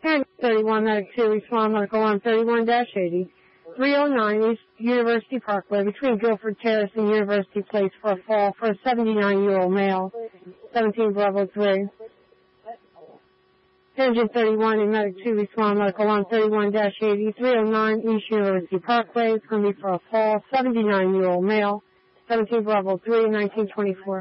And 31, medic 2, respond medical on 31-80. 309 East University Parkway between Guilford Terrace and University Place for a fall for a 79-year-old male. 17 Bravo 3. Engine 31 and medic 2 respond medical on 31-80. 309 East University Parkway. It's going to be for a fall, 79-year-old male. 17 Bravo 3, 1924.